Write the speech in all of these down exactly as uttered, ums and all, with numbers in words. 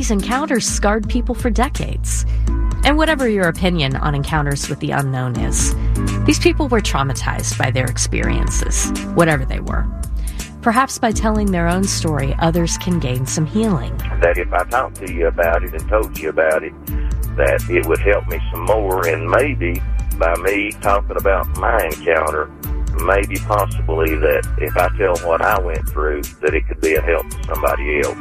these encounters scarred people for decades. And whatever your opinion on encounters with the unknown is, these people were traumatized by their experiences, whatever they were. Perhaps by telling their own story, others can gain some healing. That if I talked to you about it and told you about it, that it would help me some more, and maybe by me talking about my encounter, maybe possibly that if I tell what I went through, that it could be a help to somebody else.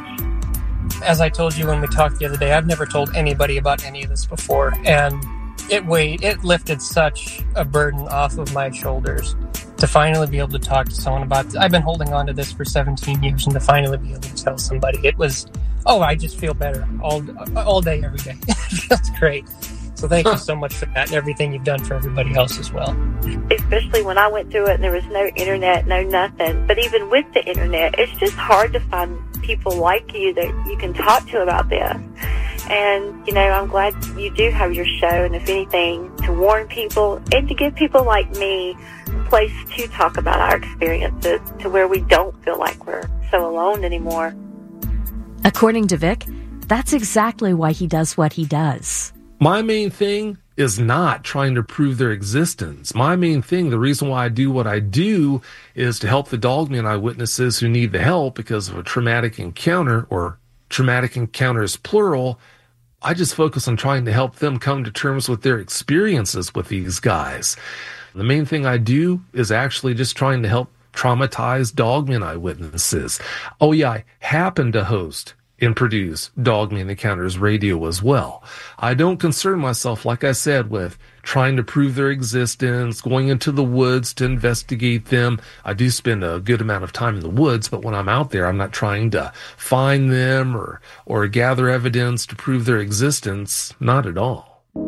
As I told you when we talked the other day, I've never told anybody about any of this before, and it weighed, it lifted such a burden off of my shoulders to finally be able to talk to someone about this. I've been holding on to this for seventeen years, and to finally be able to tell somebody, it was, oh, I just feel better all all day, every day. It feels great. So thank you so much for that and everything you've done for everybody else as well. Especially when I went through it and there was no internet, no nothing. But even with the internet, it's just hard to find people like you that you can talk to about this. And, you know, I'm glad you do have your show, and if anything, to warn people and to give people like me a place to talk about our experiences to where we don't feel like we're so alone anymore. According to Vic, that's exactly why he does what he does. My main thing is not trying to prove their existence. My main thing, the reason why I do what I do, is to help the Dogman eyewitnesses who need the help because of a traumatic encounter, or traumatic encounters plural. I just focus on trying to help them come to terms with their experiences with these guys. The main thing I do is actually just trying to help traumatized Dogman eyewitnesses. Oh yeah, I happen to host and produce Dogman Encounters Radio as well. I don't concern myself, like I said, with trying to prove their existence, going into the woods to investigate them. I do spend a good amount of time in the woods, but when I'm out there, I'm not trying to find them or, or gather evidence to prove their existence. Not at all.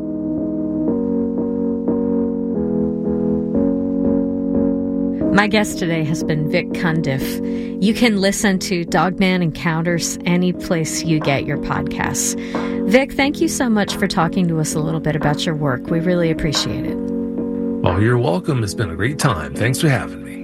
My guest today has been Vic Cundiff. You can listen to Dogman Encounters any place you get your podcasts. Vic, thank you so much for talking to us a little bit about your work. We really appreciate it. Oh, you're welcome. It's been a great time. Thanks for having me.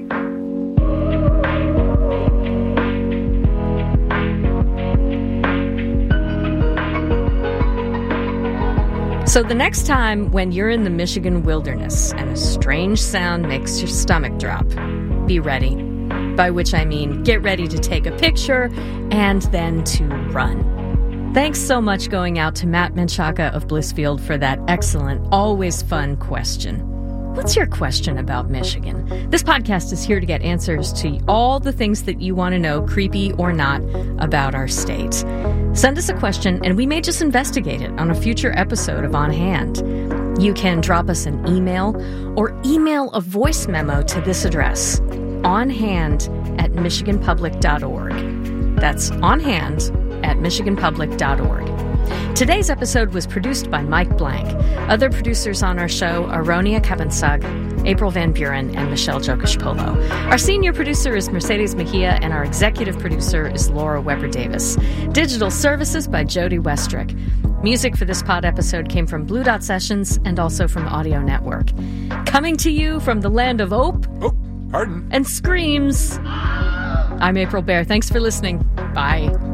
So the next time when you're in the Michigan wilderness and a strange sound makes your stomach drop, be ready. By which I mean get ready to take a picture and then to run. Thanks so much going out to Matt Menchaca of Blissfield for that excellent, always fun question. What's your question about Michigan? This podcast is here to get answers to all the things that you want to know, creepy or not, about our state. Send us a question, and we may just investigate it on a future episode of On Hand. You can drop us an email or email a voice memo to this address, onhand at michigan public dot org. That's onhand at michigan public dot org. Today's episode was produced by Mike Blank. Other producers on our show are Ronia Kabansag, April Van Buren, and Michelle Jokish-Polo. Our senior producer is Mercedes Mejia, and our executive producer is Laura Weber-Davis. Digital services by Jody Westrick. Music for this pod episode came from Blue Dot Sessions and also from Audio Network. Coming to you from the land of Ope oh, pardon. and Screams, I'm April Baer. Thanks for listening. Bye.